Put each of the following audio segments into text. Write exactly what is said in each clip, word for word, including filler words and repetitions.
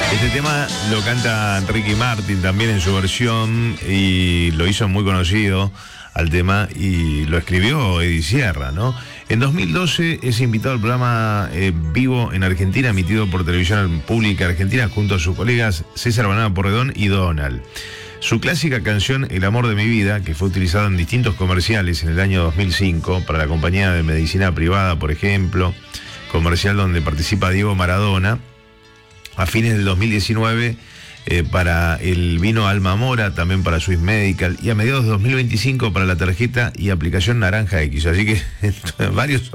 Este tema lo canta Ricky Martin también en su versión y lo hizo muy conocido al tema y lo escribió Eddie Sierra, ¿no? En dos mil doce es invitado al programa eh, Vivo en Argentina, emitido por Televisión Pública Argentina junto a sus colegas César Banana Porredón y Donald. Su clásica canción El amor de mi vida, que fue utilizada en distintos comerciales en el año dos mil cinco para la compañía de medicina privada, por ejemplo, comercial donde participa Diego Maradona. A fines del dos mil diecinueve eh, para el vino Alma Mora, también para Swiss Medical, y a mediados de dos mil veinticinco para la tarjeta y aplicación Naranja X. Así que varios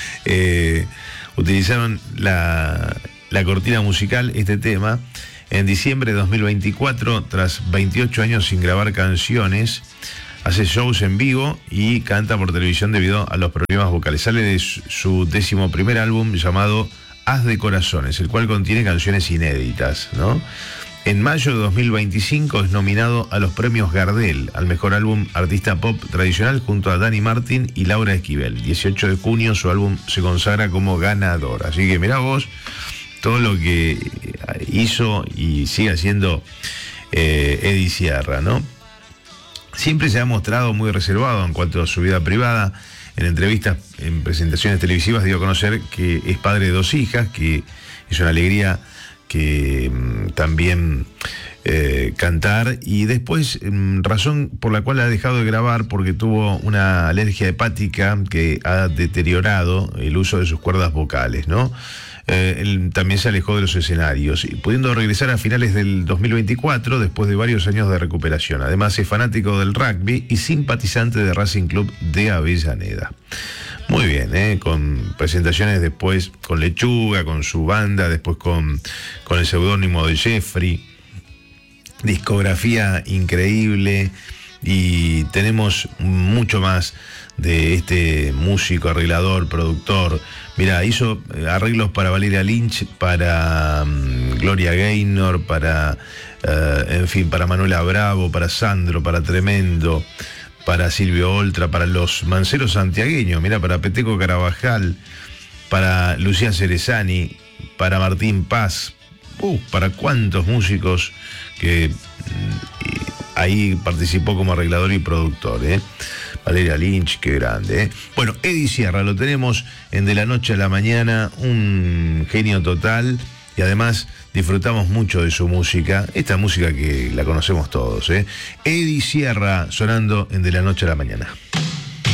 eh, utilizaron la, la cortina musical, este tema. En diciembre de dos mil veinticuatro, tras veintiocho años sin grabar canciones, hace shows en vivo y canta por televisión debido a los problemas vocales. Sale de su décimo primer álbum llamado Haz de Corazones, el cual contiene canciones inéditas, ¿no? En mayo de dos mil veinticinco es nominado a los premios Gardel, al mejor álbum artista pop tradicional junto a Dani Martin y Laura Esquivel. dieciocho de junio su álbum se consagra como ganador. Así que mirá vos todo lo que hizo y sigue haciendo eh, Eddie Sierra, ¿no? Siempre se ha mostrado muy reservado en cuanto a su vida privada. En entrevistas, en presentaciones televisivas, dio a conocer que es padre de dos hijas, que es una alegría que mmm, también eh, cantar. Y después, mmm, razón por la cual ha dejado de grabar, porque tuvo una alergia hepática que ha deteriorado el uso de sus cuerdas vocales, ¿no? Eh, él también se alejó de los escenarios, y pudiendo regresar a finales del dos mil veinticuatro después de varios años de recuperación. Además es fanático del rugby y simpatizante de Racing Club de Avellaneda. Muy bien, ¿eh? Con presentaciones después con Lechuga, con su banda, después con, con el seudónimo de Jeffrey. Discografía increíble y tenemos mucho más de este músico, arreglador, productor. Mira, hizo arreglos para Valeria Lynch, para um, Gloria Gaynor, para, uh, en fin, para Manuela Bravo, para Sandro, para Tremendo, para Silvio Oltra, para los manceros santiagueños, mira, para Peteco Carabajal, para Lucía Cerezani, para Martín Paz, uh, para cuántos músicos que uh, ahí participó como arreglador y productor, ¿eh? Valeria Lynch, qué grande, ¿eh? Bueno, Eddie Sierra lo tenemos en De la Noche a la Mañana, un genio total, y además disfrutamos mucho de su música, esta música que la conocemos todos, ¿eh? Eddie Sierra sonando en De la Noche a la Mañana.